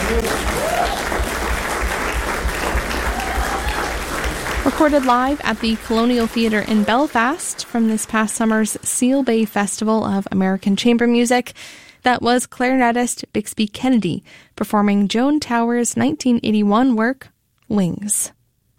Recorded live at the Colonial Theatre in Belfast from this past summer's Seal Bay Festival of American Chamber Music, that was clarinetist Bixby Kennedy performing Joan Tower's 1981 work, Wings.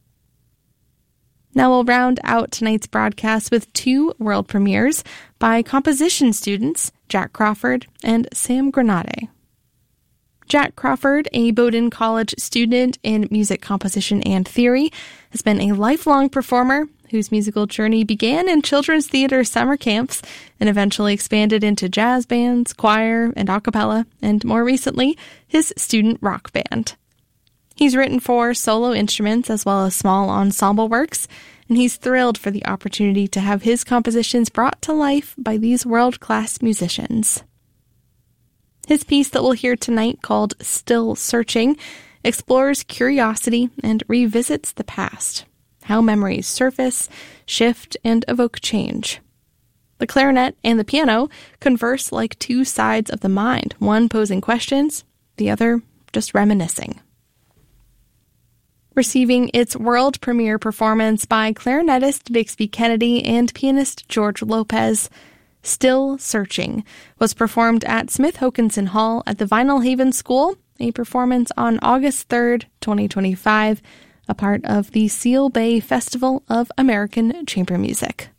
Now we'll round out tonight's broadcast with two world premieres by composition students Jack Crawford and Sam Granade. Jack Crawford, a Bowdoin College student in music composition and theory, has been a lifelong performer whose musical journey began in children's theater summer camps and eventually expanded into jazz bands, choir, and a cappella, and more recently, his student rock band. He's written for solo instruments as well as small ensemble works, and he's thrilled for the opportunity to have his compositions brought to life by these world-class musicians. His piece that we'll hear tonight, called Still Searching, explores curiosity and revisits the past, how memories surface, shift, and evoke change. The clarinet and the piano converse like two sides of the mind, one posing questions, the other just reminiscing. Receiving its world premiere performance by clarinetist Bixby Kennedy and pianist George Lopez, Still Searching was performed at Smith Hokinson Hall at the Vinyl Haven School, a performance on August 3rd, 2025, a part of the Seal Bay Festival of American Chamber Music.